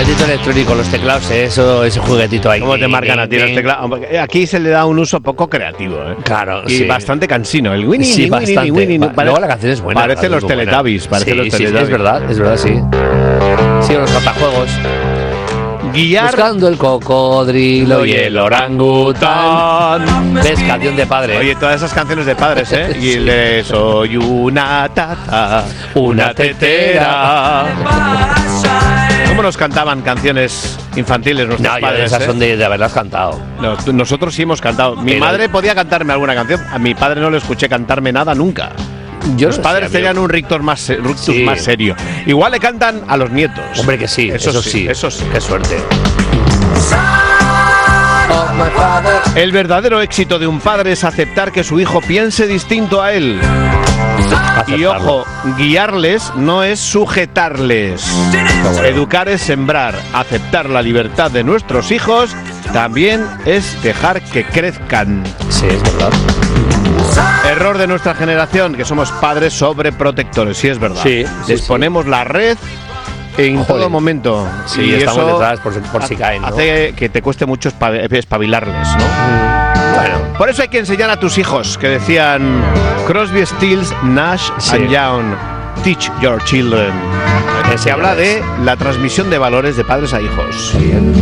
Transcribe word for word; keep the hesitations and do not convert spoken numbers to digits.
juguetito electrónico, los teclados, eso, ese juguetito ahí. ¿Cómo te marcan a ti los teclados? Aquí se le da un uso poco creativo, ¿eh? Claro, y sí. bastante cansino. El Winnie, sí, Winnie, bastante. Winnie, Winnie. Luego la canción es buena. Parece los Teletubbies. Parece sí, los sí, Teletubbies. es verdad, es verdad, sí. Sí, los cantajuegos. Guiar. Buscando el cocodrilo y el orangután. ¿Ves? Canción de padre. Oye, todas esas canciones de padres, ¿eh? Sí. Y el de soy una taza, una tetera. ¿Cómo nos cantaban canciones infantiles nuestros No, yo padres? esas eh? son de, de haberlas cantado. No, tú- nosotros sí hemos cantado. Mi Pero- madre podía cantarme alguna canción. A mi padre no le escuché cantarme nada nunca. Yo Los no padres sé, amigo. tenían un rictus más, se- rictus Sí. más serio. Igual le cantan a los nietos. Hombre, que sí, eso, Eso sí, sí, eso sí. Qué suerte. El verdadero éxito de un padre es aceptar que su hijo piense distinto a él. Y ojo, guiarles no es sujetarles. Educar es sembrar. Aceptar la libertad de nuestros hijos también es dejar que crezcan. Sí, es verdad. Error de nuestra generación, que somos padres sobreprotectores. Sí, es verdad. Sí, sí, Les ponemos la red en Joder. todo momento. Sí, y estamos eso detrás por si- por si caen, ¿no? hace que te cueste mucho espa- espabilarles, ¿no? Bueno, Por eso hay que enseñar a tus hijos, que decían Crosby, Stills, Nash Sí. and Young, teach your children. Se habla de la transmisión de valores de padres a hijos. bien.